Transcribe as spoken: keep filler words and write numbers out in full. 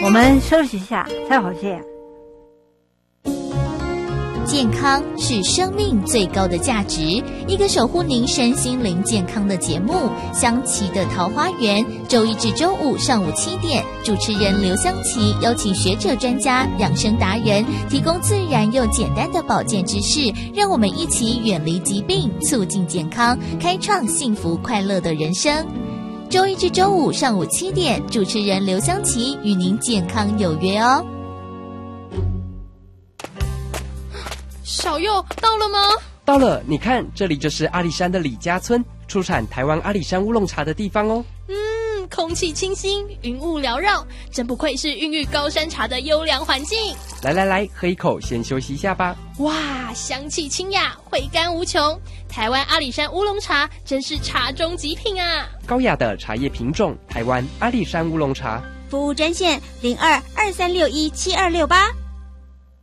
我们休息一下，待会儿见。 健康是生命最高的价值，一个守护您身心灵健康的节目——香琪的桃花源，周一至周五上午七点，主持人刘香琪邀请学者专家、养生达人，提供自然又简单的保健知识，让我们一起远离疾病，促进健康，开创幸福快乐的人生。周一至周五上午七点，主持人刘香琪与您健康有约哦。 小佑到了吗？ 到了，你看，这里就是阿里山的李家村，出产台湾阿里山乌龙茶的地方哦。 嗯，空气清新，云雾缭绕，真不愧是孕育高山茶的优良环境。 来来来，喝一口，先休息一下吧。 哇，香气清雅，回甘无穷。台湾阿里山乌龙茶真是茶中极品啊！ 高雅的茶叶品种，台湾阿里山乌龙茶。 服务专线零二二三六一七二六八。